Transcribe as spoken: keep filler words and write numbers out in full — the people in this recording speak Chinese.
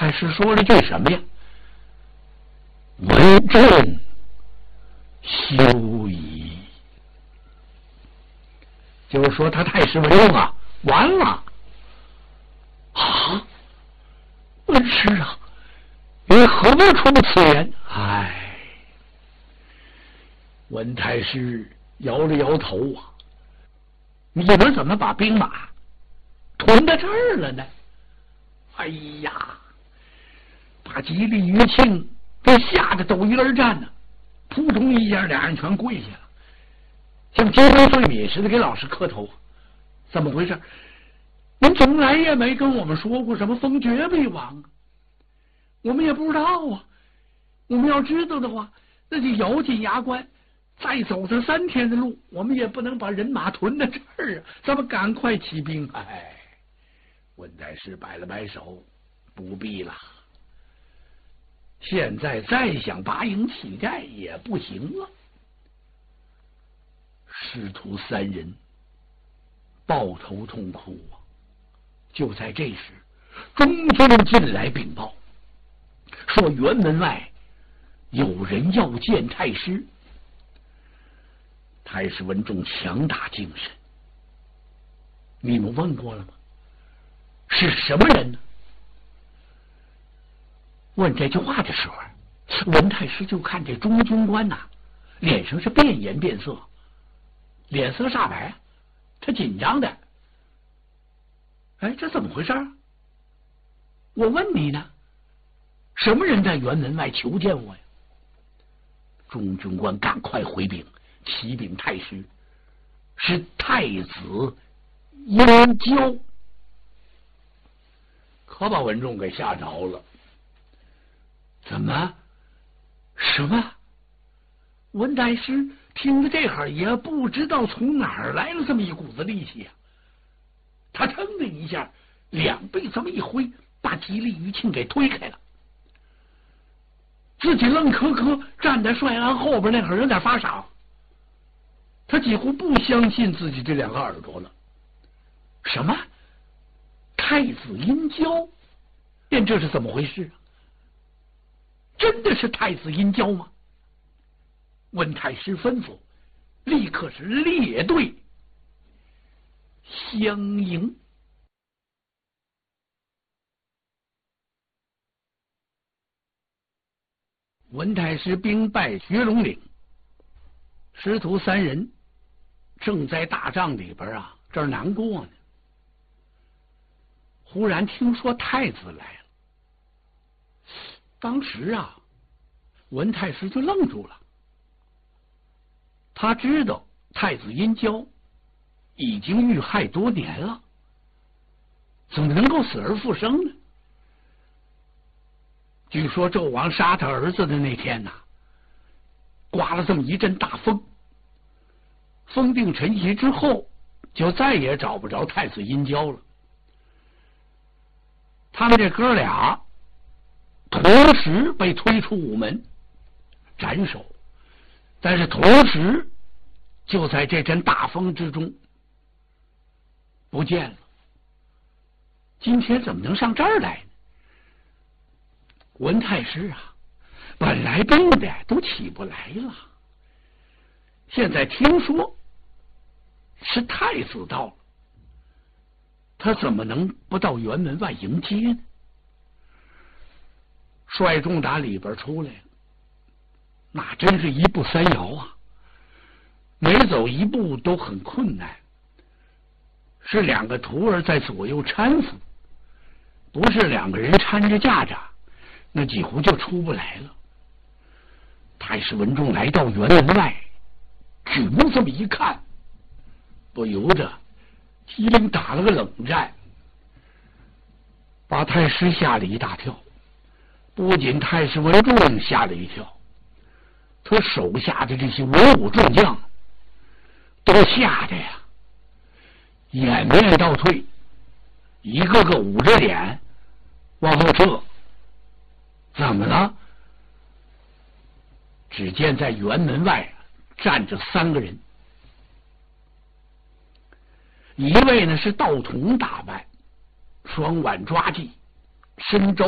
太师说了句什么呀？文仲休矣。就是说他太师文仲啊，完了啊！文师啊，你何出此言？唉，文太师摇了摇头啊，你们怎么把兵马屯到这儿了呢？哎呀，把吉利、余庆都吓得抖衣而战呢，扑通一下，俩人全跪下了，像金龟碎米似的给老师磕头。怎么回事？您从来也没跟我们说过什么封爵为王啊，我们也不知道啊。我们要知道的话，那就咬紧牙关，再走这三天的路，我们也不能把人马屯到这儿啊！咱们赶快起兵。哎，文太师摆了摆手，不必了。现在再想拔营起寨也不行了。师徒三人抱头痛哭啊！就在这时，中军进来禀报，说辕门外有人要见太师。太师文仲强打精神：你们问过了吗？是什么人呢？问这句话的时候，文太师就看这中军官呐、啊，脸上是变颜变色，脸色煞白，他紧张的。哎，这怎么回事？我问你呢，什么人在辕门外求见我呀？中军官赶快回禀，启禀太师，是太子殷郊。可把文仲给吓着了。怎么？什么？文太师听着这会儿也不知道从哪儿来了这么一股子力气啊！他腾的一下，两臂这么一挥，把吉利、余庆给推开了，自己愣磕磕站在帅安后边，那会儿有点发傻，他几乎不相信自己这两个耳朵了。什么？太子殷郊？便这是怎么回事啊？真的是太子殷郊吗？文太师吩咐，立刻是列队相迎。文太师兵败学龙岭，师徒三人正在大帐里边啊，这儿难过呢。忽然听说太子来了，当时啊，文太师就愣住了。他知道太子殷郊已经遇害多年了，怎么能够死而复生呢？据说纣王杀他儿子的那天呐、啊，刮了这么一阵大风，风定尘息之后，就再也找不着太子殷郊了。他们这哥俩同时被推出午门斩首，但是同时就在这阵大风之中不见了。今天怎么能上这儿来呢？文太师啊，本来病的都起不来了，现在听说是太子到了，他怎么能不到辕门外迎接呢？帅众打里边出来了，那真是一步三摇啊，每走一步都很困难，是两个徒儿在左右搀扶，不是两个人搀着架着，那几乎就出不来了。太师文仲来到辕门外，举目这么一看，不由着机灵打了个冷战，把太师吓了一大跳。不仅太师文仲吓了一跳，他手下的这些文武众将都吓得呀掩面倒退，一个个捂着脸往后撤。怎么了？只见在辕门外站着三个人，一位呢是道童打扮，双腕抓髻，身着